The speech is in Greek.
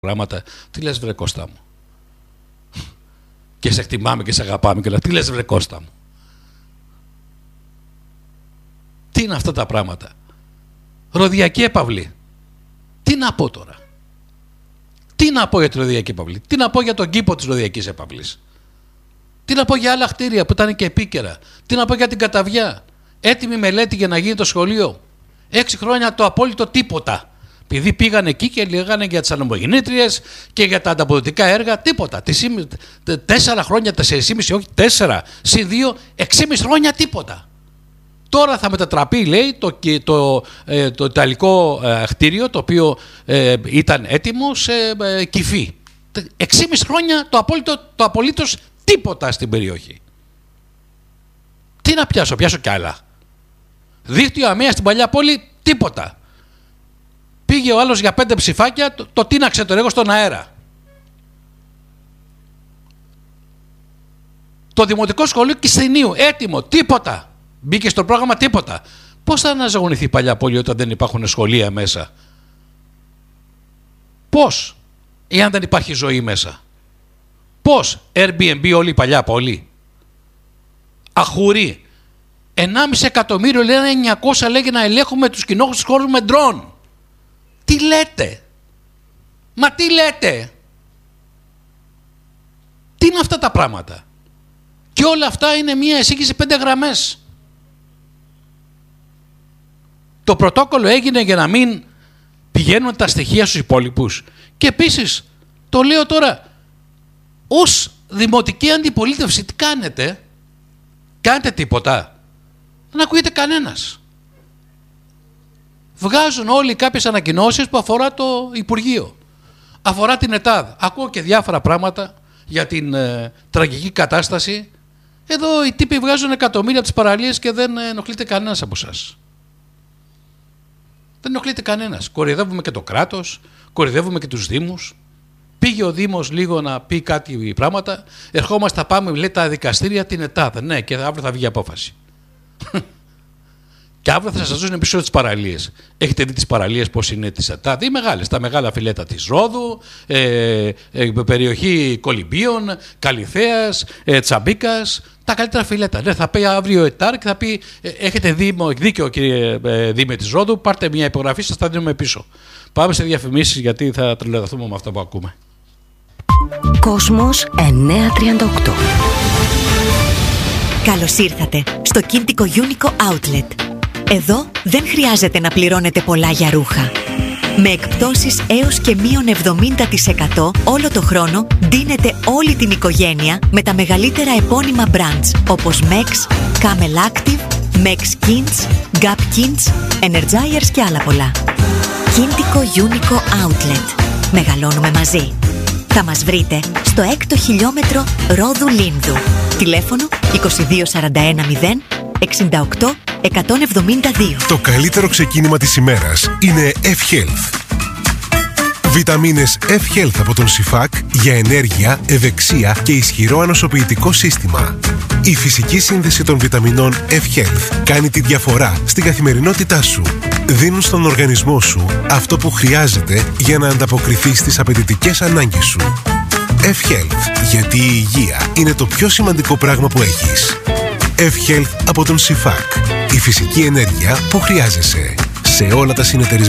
πράγματα. Τι λες βρε Κώστα μου? Και σε εκτιμάμε και σε αγαπάμε και όλα. Τι λες βρε Κώστα μου? Τι είναι αυτά τα πράγματα? Ροδιακή έπαυλη. Τι να πω τώρα? Τι να πω για τη ροδιακή έπαυλη? Τι να πω για τον κήπο της ροδιακής έπαυλης? Τι να πω για άλλα κτίρια που ήταν και επίκαιρα? Τι να πω για την Καταβιά? Έτοιμη μελέτη για να γίνει το σχολείο. 6 χρόνια το απόλυτο τίποτα. Επειδή πήγαν εκεί και λέγανε για τις ανεμογεννήτριες και για τα ανταποδοτικά έργα, τίποτα. 4 χρόνια, 4,5, όχι 4, συν 2, 6,5 χρόνια τίποτα. Τώρα θα μετατραπεί, λέει, το ιταλικό κτίριο, το οποίο ήταν έτοιμο, σε Κυφή. 6,5 χρόνια το απολύτως τίποτα στην περιοχή. Τι να πιάσω κι άλλα. Δίκτυο αμαία στην παλιά πόλη, τίποτα. Πήγε ο άλλος για 5 ψηφάκια, το τίναξε το έργο στον αέρα. Το Δημοτικό Σχολείο Κιστινίου, έτοιμο, τίποτα. Μπήκε στο πρόγραμμα, τίποτα. Πώς θα αναζωογονηθεί η παλιά πόλη όταν δεν υπάρχουν σχολεία μέσα? Πώς, εάν δεν υπάρχει ζωή μέσα? Πώς, Airbnb όλη η παλιά πόλη? Αχουρή. 1,5 εκατομμύριο, λένε 900, λέγει να ελέγχουμε τους κοινόχρηστους χώρους με ντρόν. Τι λέτε? Μα τι λέτε? Τι είναι αυτά τα πράγματα? Και όλα αυτά είναι μια εισήγηση 5 γραμμές. Το πρωτόκολλο έγινε για να μην πηγαίνουν τα στοιχεία στους υπόλοιπους. Και επίσης, το λέω τώρα, ως δημοτική αντιπολίτευση τι κάνετε? Κάνετε τίποτα? Δεν ακούγεται κανένας. Βγάζουν όλοι κάποιες ανακοινώσεις που αφορά το Υπουργείο. Αφορά την ΕΤΑΔ. Ακούω και διάφορα πράγματα για την τραγική κατάσταση. Εδώ οι τύποι βγάζουν εκατομμύρια από τις παραλίες και δεν ενοχλείται κανένας από εσάς. Δεν ενοχλείται κανένας. Κοροϊδεύουμε και το κράτος, κοροϊδεύουμε και τους δήμους. Πήγε ο Δήμος λίγο να πει κάτι πράγματα. Ερχόμαστε, θα πάμε, λέει, τα δικαστήρια, την ΕΤΑΔ. Ναι, και αύριο θα βγει απόφαση. Και αύριο θα σας δώσουν πίσω τις παραλίες. Έχετε δει τις παραλίες πώς είναι τις ΕΤΑΔ? Οι μεγάλες, τα μεγάλα φιλέτα της Ρόδου, περιοχή Κολυμπίων, Καλιθέας, Τσαμπίκας, τα καλύτερα φιλέτα. Ναι, θα πει αύριο ΕΤΑΡ και θα πει έχετε δίκιο κύριε Δήμε της Ρόδου, πάρτε μια υπογραφή, σας τα δίνουμε πίσω. Πάμε σε διαφημίσεις γιατί θα τρελαθούμε με αυτά που ακούμε. Κόσμος 938. Καλώς ήρθατε στο Κίντικο Unico Outlet. Εδώ δεν χρειάζεται να πληρώνετε πολλά για ρούχα. Με εκπτώσεις έως και μείον 70% όλο το χρόνο ντύνετε όλη την οικογένεια με τα μεγαλύτερα επώνυμα brands όπως Mex, Camel Active, Mex Kins, Gap Kins, Energizers και άλλα πολλά. Κίντικο Unico Outlet. Μεγαλώνουμε μαζί. Θα μας βρείτε στο 6ο χιλιόμετρο Ρόδου Λίνδου. Τηλέφωνο 22410 68 172. Το καλύτερο ξεκίνημα της ημέρας είναι F-Health. Βιταμίνες F-Health από τον Σιφάκ για ενέργεια, ευεξία και ισχυρό ανοσοποιητικό σύστημα. Η φυσική σύνδεση των βιταμινών F-Health κάνει τη διαφορά στην καθημερινότητά σου. Δίνουν στον οργανισμό σου αυτό που χρειάζεται για να ανταποκριθεί στις απαιτητικές ανάγκες σου. F-Health, γιατί η υγεία είναι το πιο σημαντικό πράγμα που έχεις. F-Health από τον Σιφάκ. Η φυσική ενέργεια που χρειάζεσαι. Σε όλα τα συνεταιρισμένα